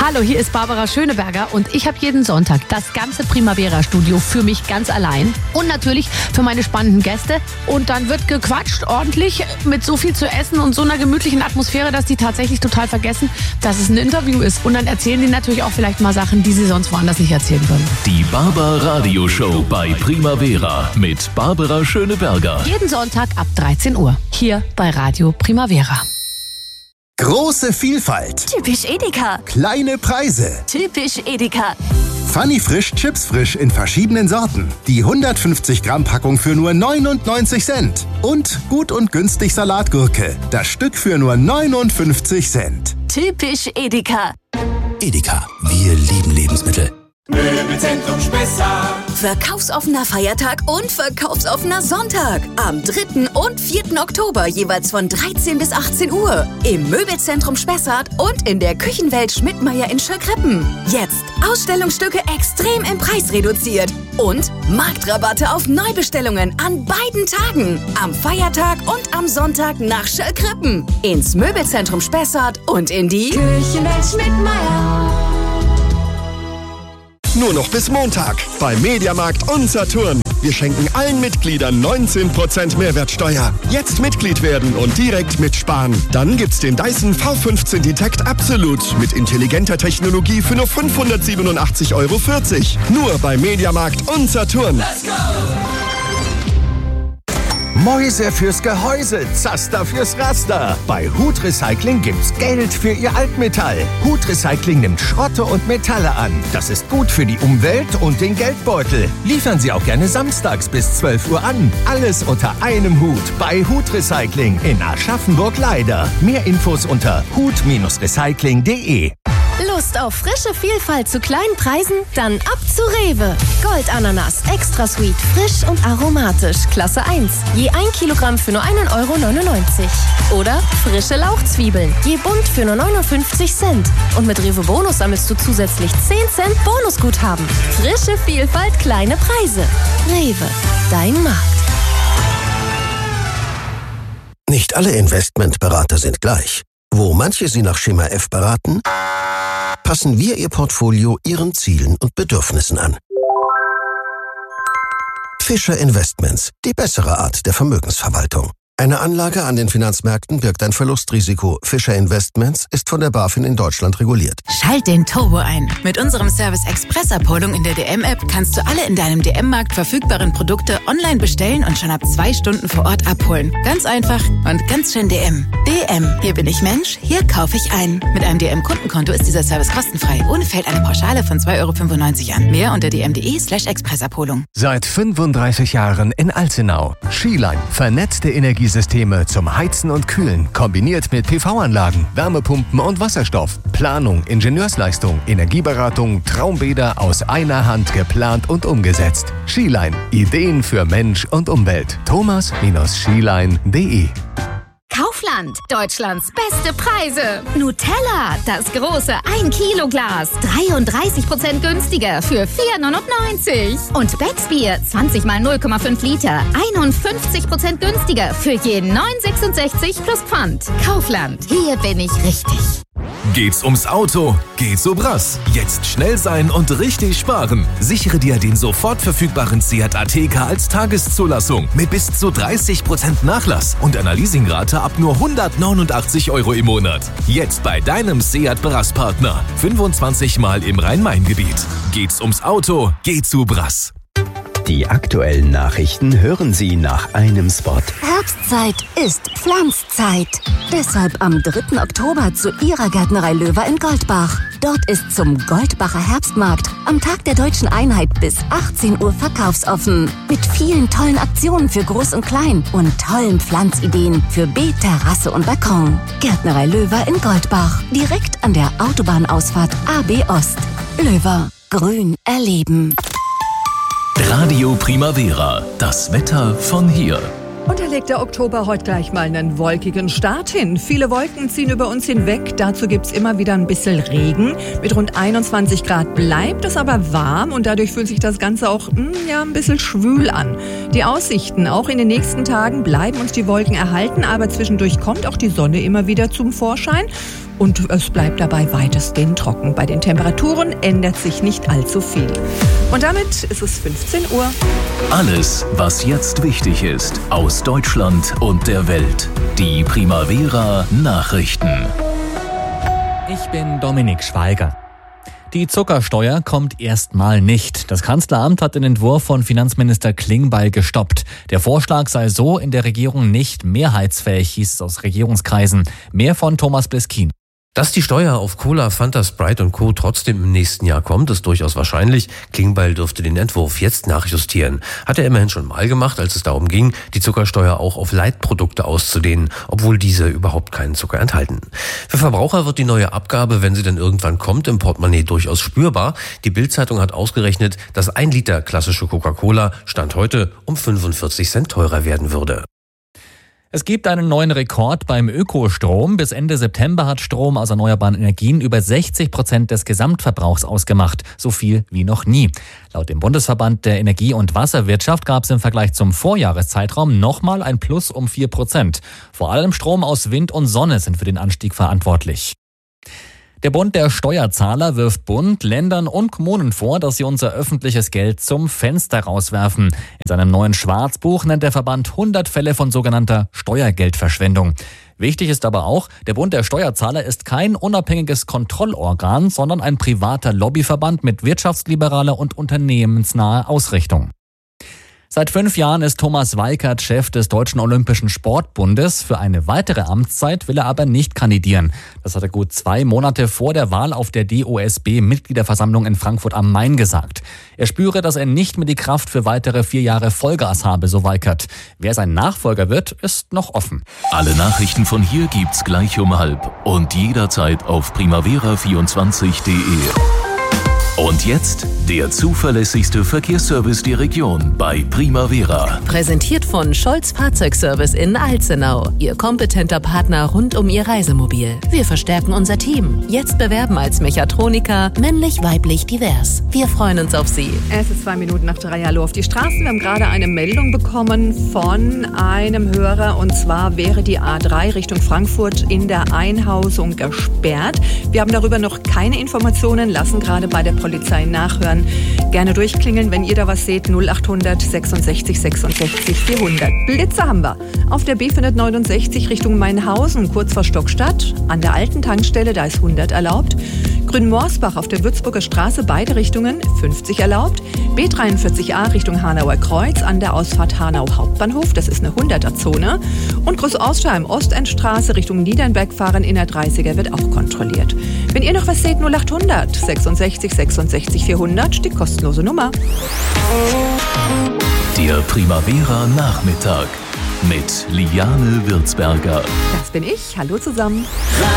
Hallo, hier ist Barbara Schöneberger und ich habe jeden Sonntag das ganze Primavera-Studio für mich ganz allein und natürlich für meine spannenden Gäste. Und dann wird gequatscht ordentlich mit so viel zu essen und so einer gemütlichen Atmosphäre, dass die tatsächlich total vergessen, dass es ein Interview ist. Und dann erzählen die natürlich auch vielleicht mal Sachen, die sie sonst woanders nicht erzählen würden. Die Barbar-Radio-Show bei Primavera mit Barbara Schöneberger. Jeden Sonntag ab 13 Uhr hier bei Radio Primavera. Große Vielfalt. Typisch Edeka. Kleine Preise. Typisch Edeka. Funny Frisch Chips Frisch in verschiedenen Sorten. Die 150 Gramm Packung für nur 99 Cent. Und gut und günstig Salatgurke. Das Stück für nur 59 Cent. Typisch Edeka. Edeka, wir lieben Lebensmittel. Möbelzentrum Spessart. Verkaufsoffener Feiertag und verkaufsoffener Sonntag. Am 3. und 4. Oktober jeweils von 13 bis 18 Uhr. Im Möbelzentrum Spessart und in der Küchenwelt Schmidtmeyer in Schöckrippen. Jetzt Ausstellungsstücke extrem im Preis reduziert. Und Marktrabatte auf Neubestellungen an beiden Tagen. Am Feiertag und am Sonntag nach Schöckrippen. Ins Möbelzentrum Spessart und in die Küchenwelt Schmidtmeyer. Nur noch bis Montag bei Mediamarkt und Saturn. Wir schenken allen Mitgliedern 19% Mehrwertsteuer. Jetzt Mitglied werden und direkt mitsparen. Dann gibt's den Dyson V15 Detect Absolute mit intelligenter Technologie für nur 587,40 €. Nur bei Mediamarkt und Saturn. Let's go! Mäuse fürs Gehäuse, Zaster fürs Raster. Bei Hut Recycling gibt's Geld für Ihr Altmetall. Hut Recycling nimmt Schrotte und Metalle an. Das ist gut für die Umwelt und den Geldbeutel. Liefern Sie auch gerne samstags bis 12 Uhr an. Alles unter einem Hut bei Hut Recycling in Aschaffenburg-Leider. Mehr Infos unter hut-recycling.de. Lust auf frische Vielfalt zu kleinen Preisen? Dann ab zu Rewe. Goldananas, extra sweet, frisch und aromatisch, Klasse 1. Je 1 Kilogramm für nur 1,99 €. Oder frische Lauchzwiebeln, je bunt für nur 59 Cent. Und mit Rewe Bonus sammelst du zusätzlich 10 Cent Bonusguthaben. Frische Vielfalt, kleine Preise. Rewe, dein Markt. Nicht alle Investmentberater sind gleich. Wo manche Sie nach Schema F beraten, passen wir Ihr Portfolio Ihren Zielen und Bedürfnissen an. Fischer Investments, die bessere Art der Vermögensverwaltung. Eine Anlage an den Finanzmärkten birgt ein Verlustrisiko. Fischer Investments ist von der BaFin in Deutschland reguliert. Schalt den Turbo ein. Mit unserem Service Express-Abholung in der DM-App kannst du alle in deinem DM-Markt verfügbaren Produkte online bestellen und schon ab 2 Stunden vor Ort abholen. Ganz einfach und ganz schön DM. DM, hier bin ich Mensch, hier kaufe ich ein. Mit einem DM-Kundenkonto ist dieser Service kostenfrei. Ohne fällt eine Pauschale von 2,95 € an. Mehr unter dm.de/Expressabholung. Seit 35 Jahren in Alzenau. Skiline, vernetzte Energiesysteme zum Heizen und Kühlen, kombiniert mit PV-Anlagen, Wärmepumpen und Wasserstoff. Planung, Ingenieursleistung, Energieberatung, Traumbäder aus einer Hand geplant und umgesetzt. Skiline, Ideen für Mensch und Umwelt. thomas-skiline.de. Kaufland, Deutschlands beste Preise. Nutella, das große 1-Kilo-Glas, 33% günstiger für 4,99 €. Und Becksbier, 20 mal 0,5 Liter, 51% günstiger für je 9,66 plus Pfand. Kaufland, hier bin ich richtig. Geht's ums Auto? Geht's Brass. Jetzt schnell sein und richtig sparen. Sichere dir den sofort verfügbaren Seat Ateca als Tageszulassung mit bis zu 30% Nachlass und einer Leasingrate ab nur 189 € im Monat. Jetzt bei deinem Seat Brass-Partner. 25 Mal im Rhein-Main-Gebiet. Geht's ums Auto? Geht's zu Brass. Die aktuellen Nachrichten hören Sie nach einem Spot. Herbstzeit ist Pflanzzeit. Deshalb am 3. Oktober zu Ihrer Gärtnerei Löwer in Goldbach. Dort ist zum Goldbacher Herbstmarkt am Tag der Deutschen Einheit bis 18 Uhr verkaufsoffen. Mit vielen tollen Aktionen für Groß und Klein und tollen Pflanzideen für Beet, Terrasse und Balkon. Gärtnerei Löwer in Goldbach. Direkt an der Autobahnausfahrt AB Ost. Löwer. Grün erleben. Radio Primavera. Das Wetter von hier. Und da legt der Oktober heute gleich mal einen wolkigen Start hin. Viele Wolken ziehen über uns hinweg. Dazu gibt's immer wieder ein bisschen Regen. Mit rund 21 Grad bleibt es aber warm und dadurch fühlt sich das Ganze auch ein bisschen schwül an. Die Aussichten, auch in den nächsten Tagen bleiben uns die Wolken erhalten, aber zwischendurch kommt auch die Sonne immer wieder zum Vorschein. und es bleibt dabei weitestgehend trocken. Bei den Temperaturen ändert sich nicht allzu viel. Und damit ist es 15 Uhr. Alles, was jetzt wichtig ist, aus Deutschland und der Welt. Die Primavera Nachrichten. Ich bin Dominik Schweiger. Die Zuckersteuer kommt erstmal nicht. Das Kanzleramt hat den Entwurf von Finanzminister Klingbeil gestoppt. Der Vorschlag sei so in der Regierung nicht mehrheitsfähig, hieß es aus Regierungskreisen. Mehr von Thomas Bliskin. Dass die Steuer auf Cola, Fanta, Sprite und Co. trotzdem im nächsten Jahr kommt, ist durchaus wahrscheinlich. Klingbeil dürfte den Entwurf jetzt nachjustieren. Hat er immerhin schon mal gemacht, als es darum ging, die Zuckersteuer auch auf Leitprodukte auszudehnen, obwohl diese überhaupt keinen Zucker enthalten. Für Verbraucher wird die neue Abgabe, wenn sie dann irgendwann kommt, im Portemonnaie durchaus spürbar. Die Bild-Zeitung hat ausgerechnet, dass 1 Liter klassische Coca-Cola Stand heute um 45 Cent teurer werden würde. Es gibt einen neuen Rekord beim Ökostrom. Bis Ende September hat Strom aus erneuerbaren Energien über 60% des Gesamtverbrauchs ausgemacht. So viel wie noch nie. Laut dem Bundesverband der Energie- und Wasserwirtschaft gab es im Vergleich zum Vorjahreszeitraum nochmal ein Plus um 4%. Vor allem Strom aus Wind und Sonne sind für den Anstieg verantwortlich. Der Bund der Steuerzahler wirft Bund, Ländern und Kommunen vor, dass sie unser öffentliches Geld zum Fenster rauswerfen. In seinem neuen Schwarzbuch nennt der Verband 100 Fälle von sogenannter Steuergeldverschwendung. Wichtig ist aber auch, der Bund der Steuerzahler ist kein unabhängiges Kontrollorgan, sondern ein privater Lobbyverband mit wirtschaftsliberaler und unternehmensnaher Ausrichtung. Seit 5 Jahren ist Thomas Weikert Chef des Deutschen Olympischen Sportbundes. Für eine weitere Amtszeit will er aber nicht kandidieren. Das hat er gut 2 Monate vor der Wahl auf der DOSB-Mitgliederversammlung in Frankfurt am Main gesagt. Er spüre, dass er nicht mehr die Kraft für weitere 4 Jahre Vollgas habe, so Weikert. Wer sein Nachfolger wird, ist noch offen. Alle Nachrichten von hier gibt's gleich um 12 und jederzeit auf primavera24.de. Und jetzt der zuverlässigste Verkehrsservice der Region bei Primavera. Präsentiert von Scholz Fahrzeugservice in Alzenau. Ihr kompetenter Partner rund um Ihr Reisemobil. Wir verstärken unser Team. Jetzt bewerben als Mechatroniker, männlich, weiblich, divers. Wir freuen uns auf Sie. Es ist 2 Minuten nach 3. Hallo auf die Straßen. Wir haben gerade eine Meldung bekommen von einem Hörer. Und zwar wäre die A3 Richtung Frankfurt in der Einhausung gesperrt. Wir haben darüber noch keine Informationen, lassen gerade bei der Polizei nachhören. Gerne durchklingeln, wenn ihr da was seht. 0800 66 66 400. Blitze haben wir. Auf der B469 Richtung Mainhausen, kurz vor Stockstadt. An der alten Tankstelle, da ist 100 erlaubt. Grünmorsbach auf der Würzburger Straße, beide Richtungen, 50 erlaubt. B43a Richtung Hanauer Kreuz an der Ausfahrt Hanau Hauptbahnhof, das ist eine 100er-Zone. Und Großaustheim Ostendstraße Richtung Niedernberg fahren in der 30er wird auch kontrolliert. Wenn ihr noch was seht, 0800 66 66 400, die kostenlose Nummer. Der Primavera Nachmittag mit Liane Würzberger. Das bin ich. Hallo zusammen.